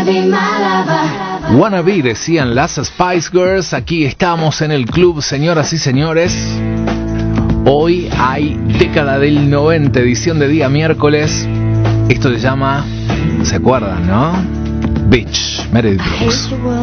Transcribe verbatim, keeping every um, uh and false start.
Wannabe, decían las Spice Girls. Aquí estamos en el club, señoras y señores. Hoy hay década del noventa, edición de día miércoles. Esto se llama, ¿se acuerdan, no? Bitch, Meredith Brooks.